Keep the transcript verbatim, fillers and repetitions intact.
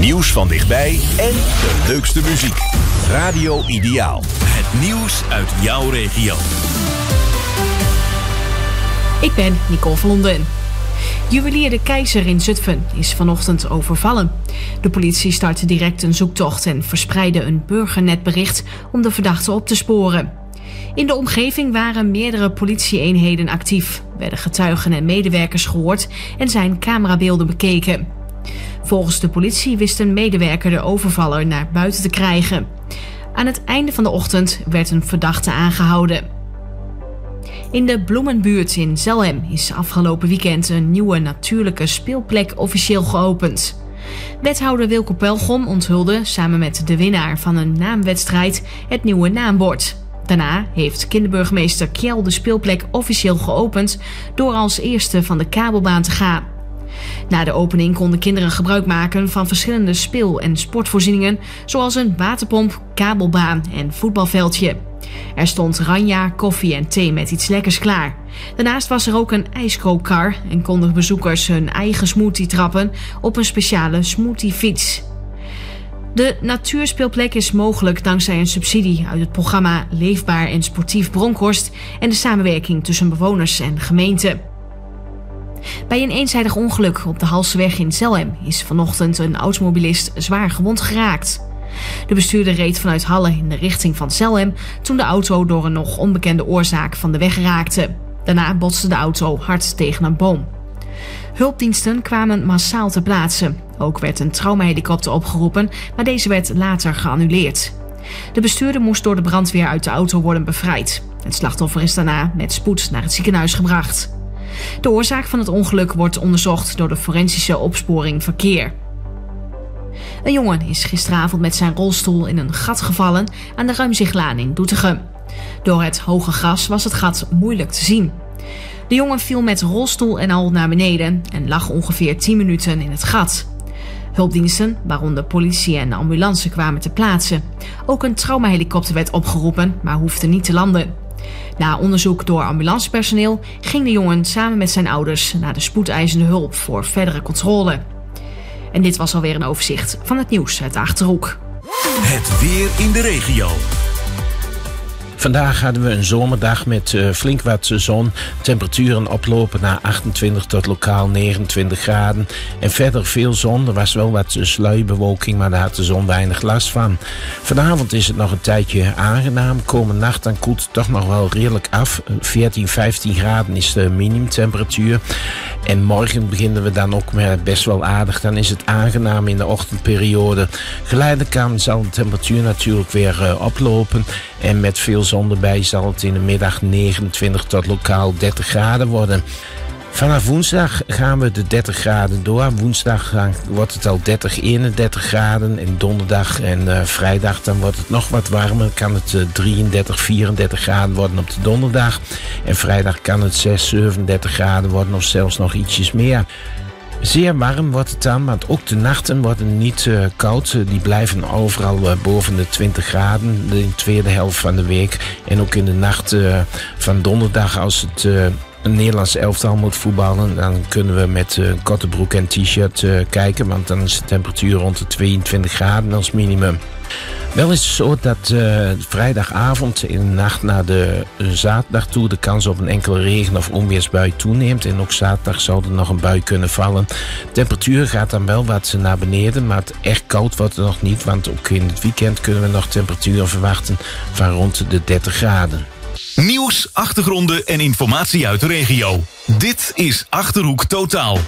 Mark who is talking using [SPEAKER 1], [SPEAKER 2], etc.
[SPEAKER 1] Nieuws van dichtbij en de leukste muziek. Radio Ideaal. Het nieuws uit jouw regio.
[SPEAKER 2] Ik ben Nicole Vlonden. Juwelier De Keizer in Zutphen is vanochtend overvallen. De politie startte direct een zoektocht en verspreidde een burgernetbericht om de verdachte op te sporen. In de omgeving waren meerdere politie-eenheden actief, werden getuigen en medewerkers gehoord en zijn camerabeelden bekeken. Volgens de politie wist een medewerker de overvaller naar buiten te krijgen. Aan het einde van de ochtend werd een verdachte aangehouden. In de Bloemenbuurt in Zelhem is afgelopen weekend een nieuwe natuurlijke speelplek officieel geopend. Wethouder Wilco Pelgrom onthulde samen met de winnaar van een naamwedstrijd het nieuwe naambord. Daarna heeft kinderburgemeester Kjell de speelplek officieel geopend door als eerste van de kabelbaan te gaan. Na de opening konden kinderen gebruik maken van verschillende speel- en sportvoorzieningen, zoals een waterpomp, kabelbaan en voetbalveldje. Er stond ranja, koffie en thee met iets lekkers klaar. Daarnaast was er ook een ijskookkar en konden bezoekers hun eigen smoothie trappen op een speciale smoothiefiets. De natuurspeelplek is mogelijk dankzij een subsidie uit het programma Leefbaar en Sportief Bronkhorst en de samenwerking tussen bewoners en gemeente. Bij een eenzijdig ongeluk op de Halseweg in Zelhem is vanochtend een automobilist zwaar gewond geraakt. De bestuurder reed vanuit Halle in de richting van Zelhem toen de auto door een nog onbekende oorzaak van de weg raakte. Daarna botste de auto hard tegen een boom. Hulpdiensten kwamen massaal ter plaatse. Ook werd een traumahelikopter opgeroepen, maar deze werd later geannuleerd. De bestuurder moest door de brandweer uit de auto worden bevrijd. Het slachtoffer is daarna met spoed naar het ziekenhuis gebracht. De oorzaak van het ongeluk wordt onderzocht door de forensische opsporing verkeer. Een jongen is gisteravond met zijn rolstoel in een gat gevallen aan de Ruimzichtlaan in Doetinchem. Door het hoge gras was het gat moeilijk te zien. De jongen viel met rolstoel en al naar beneden en lag ongeveer tien minuten in het gat. Hulpdiensten, waaronder politie en ambulance, kwamen ter plaatse. Ook een traumahelikopter werd opgeroepen, maar hoefde niet te landen. Na onderzoek door ambulancepersoneel ging de jongen samen met zijn ouders naar de spoedeisende hulp voor verdere controle. En dit was alweer een overzicht van het nieuws uit de Achterhoek.
[SPEAKER 1] Het weer in de regio.
[SPEAKER 3] Vandaag hadden we een zomerdag met uh, flink wat zon. Temperaturen oplopen naar achtentwintig tot lokaal negenentwintig graden. En verder veel zon. Er was wel wat sluierbewolking, maar daar had de zon weinig last van. Vanavond is het nog een tijdje aangenaam. Komende nacht dan koelt het toch nog wel redelijk af. veertien, vijftien graden is de minimumtemperatuur. En morgen beginnen we dan ook met best wel aardig. Dan is het aangenaam in de ochtendperiode. Geleidelijk aan zal de temperatuur natuurlijk weer uh, oplopen. En met veel zon erbij zal het in de middag negenentwintig tot lokaal dertig graden worden. Vanaf woensdag gaan we de dertig graden door. Woensdag wordt het al dertig, eenendertig graden. En donderdag en uh, vrijdag dan wordt het nog wat warmer. Kan het uh, drieëndertig, vierendertig graden worden op de donderdag. En vrijdag kan het zes, zevenendertig graden worden of zelfs nog ietsjes meer. Zeer warm wordt het dan, want ook de nachten worden niet uh, koud. Uh, die blijven overal uh, boven de twintig graden in de tweede helft van de week. En ook in de nacht uh, van donderdag als het uh, een Nederlands elftal moet voetballen, dan kunnen we met uh, korte broek en t-shirt uh, kijken. Want dan is de temperatuur rond de tweeëntwintig graden als minimum. Wel is het zo dat uh, vrijdagavond in de nacht naar de uh, zaterdag toe de kans op een enkele regen- of onweersbui toeneemt. En ook zaterdag zou er nog een bui kunnen vallen. De temperatuur gaat dan wel wat naar beneden, maar het echt koud wordt het nog niet. Want ook in het weekend kunnen we nog temperaturen verwachten van rond de dertig graden.
[SPEAKER 1] Nieuws, achtergronden en informatie uit de regio. Dit is Achterhoek Totaal.